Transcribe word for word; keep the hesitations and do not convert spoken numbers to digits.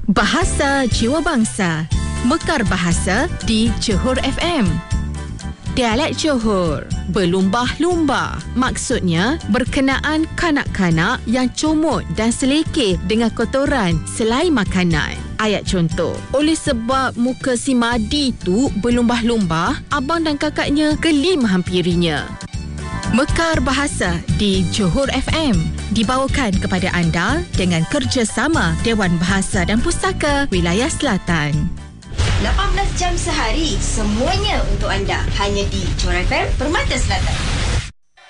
Bahasa Jiwa Bangsa. Mekar Bahasa di Johor F M. Dialek Johor, berlumbah-lumbah. Maksudnya berkenaan kanak-kanak yang comot dan selekeh dengan kotoran selai makanan. Ayat contoh, oleh sebab muka si Madi tu berlumbah-lumbah, abang dan kakaknya geli menghampirinya. Mekar Bahasa di Johor F M dibawakan kepada anda dengan kerjasama Dewan Bahasa dan Pustaka Wilayah Selatan. lapan belas jam sehari, semuanya untuk anda. Hanya di Johor F M, Permata Selatan.